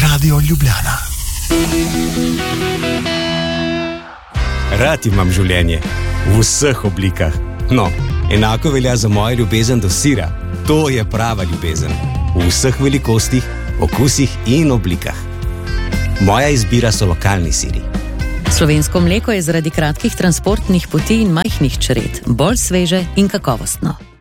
Radio Ljubljana. Rad imam življenje v vseh oblikah. No, enako velja za mojo ljubezen do sira. To je prava ljubezen. V vseh velikostih, okusih in oblikah. Moja izbira so lokalni siri. Slovensko mleko je zaradi kratkih transportnih poti in majhnih čred bolj sveže in kakovostno.